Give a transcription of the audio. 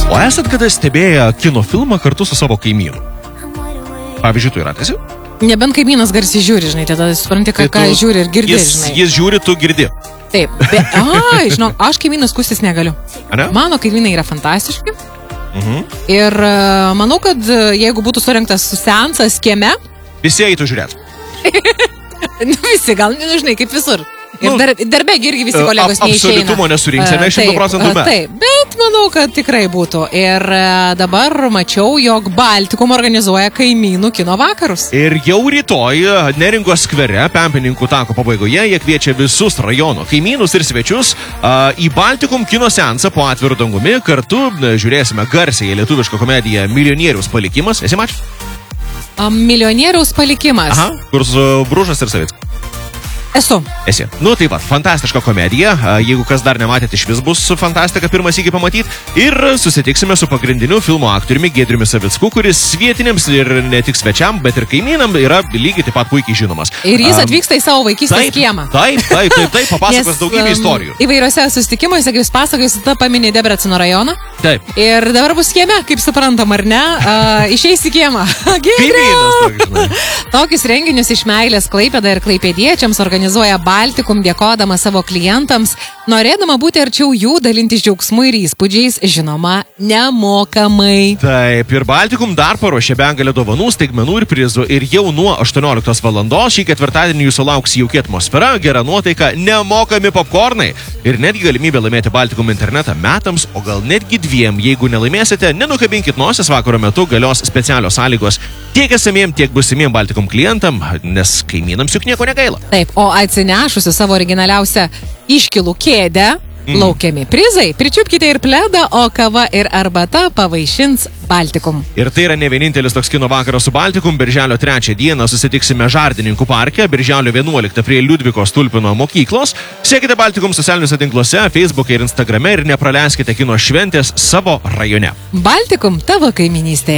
O esat kada stebėję kino filmą kartu su savo kaimynu? Pavyzdžiui, tu yra tiesi? Nebent kaimynas garsiai žiūri, žinai, tada supranti, ką žiūri ir girdi, žinai. Jis žiūri, tu girdi. Taip, žinok, aš kaimynas kustis negaliu. Mano kaimynai yra fantastiški. Ir manau, kad jeigu būtų surinktas seansas kieme... Visi eitų žiūrėt. Visi, gal, žinai, kaip visur. Ir darbe irgi visi kolegos neišeina. Absoliutumo nesurinksime 100% bet. Taip, bet manau, kad tikrai būtų. Ir dabar mačiau, jog Baltikum organizuoja kaimynų kino vakarus. Ir jau rytoj Neringos skvere, Pempininkų tako pabaigoje, jie kviečia visus rajono kaimynus ir svečius į Baltikum kino seansą po atviru dangumi. Kartu žiūrėsime garsiai lietuvišką komediją Milijonieriaus palikimas. Esi mačius? Milijonieriaus palikimas. Aha, kur su Bružas ir Savickas. Esu. Esi. Nu, taip pat, fantastiška komedija. Jeigu kas dar nematėte, iš vis bus fantastika pirmas iki pamatyti. Ir susitiksime su pagrindiniu filmo aktoriumi Giedriumi Savicku, kuris vietiniams ir ne tik svečiam, bet ir kaimynam yra lygiai taip pat puikiai žinomas. Ir jis atvyksta į savo vaikystės kiemą. Taip, papasakos daugybę istorijų. Įvairiose susitikimuose, kaip jis pasakojus, ta paminė Debreceno rajoną. Taip. Ir dabar bus kieme, kaip suprantam, ar ne? Išeis į kiemą. Tokius renginius iš meilės Klaipėda ir klaipėdiečiams organizuoja Baltikum, dėkodama savo klientams, norėdama būti arčiau jų, dalintis džiaugsmu ir įspūdžiais, žinoma, nemokamai. Taip, ir Baltikum dar paruošė begalę dovanų, staigmenų ir prizų. Ir jau nuo 18 valandos šį ketvirtadienį jūsų lauks jauki atmosfera, gera nuotaika, nemokami popkornai. Ir netgi galimybė laimėti Baltikum internetą metams, o gal netgi 2. Jeigu nelaimėsite, nenukabinkit nosies, vakaro metu galios specialios sąlygos tiek esamiem, tiek busimiem Baltikum klientam, nes kaimynams juk nieko negaila. Taip, o atsinešusi savo originaliausią iškilų kėdę, laukiami prizai. Pričiupkite ir pledą, o kava ir arbata pavaišins Baltikum. Ir tai yra ne vienintelis toks kino vakaras su Baltikum. Birželio 3 dieną susitiksime Žardininkų parke, birželio 11 prie Liudvikos Tulpino mokyklos. Sekite Baltikum socialiniuose tinkluose, Facebook'e ir Instagram'e ir nepraleiskite kino šventės savo rajone. Baltikum tavo kaiminystėje.